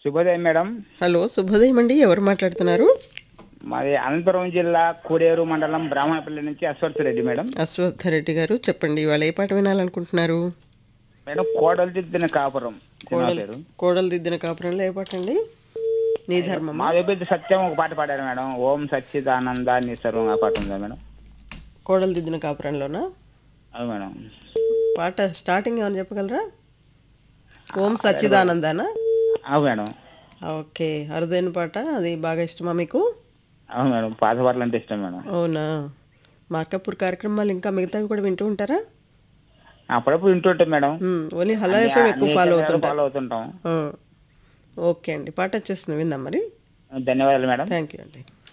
శుభోదయం madam. Hello, శుభోదయం అండి. ఎవరు మాట్లాడుతున్నారు? మాది అనంతపురం జిల్లా కోడేరు మండలం బ్రాహ్మణపల్లి నుంచి అశ్వత్థరెడ్డి మేడం. అశ్వత్థరెడ్డి గారు, చెప్పండి. ఇవాళ ఏ పాట వినాలనుకుంటున్నారు? మేడం కోడలు దిద్దిన కాపురం సినిమా కోడలు పేరు. కోడలు దిద్దిన కాపురంలో ఏ పాట అండి? నీ ధర్మమా? మా వైపు సత్యం ఒక పాట పాడారు మేడం. ఓం సచ్చిదానంద నీ సర్వం ఆ పాట ఉందా మేడం? కోడలు దిద్దిన కాపురంలోనా? అవును మేడం. పాట స్టార్టింగ్ ఏమైనా చెప్పగలరా? ఓం సచ్చిదానందానా? అవును మేడం. ఓకే, అరుదైన పాట. అది బాగా ఇష్టమా మీకు? అవును మేడం, పాత పాటలు అంటే ఇష్టం మేడం. అవునా? మార్కాపూర్ కార్యక్రమాలు ఇంకా మిగతావి కూడా వింటూ ఉంటారా? అప్పుడప్పుడు వింటుంటాం మేడం. ఓన్లీ హలో అన్ని ఎఫ్ఎం ఎక్కువ అన్ని ఫాలో కేంద్రాలు అవుతుంటారు. ఫాలో అవుతుంటాం. ఆ, ఓకే అండి. పాట వచ్చేస్తుంది, విందాం మరి. ధన్యవాదాలు మేడం. థ్యాంక్ యూ అండి.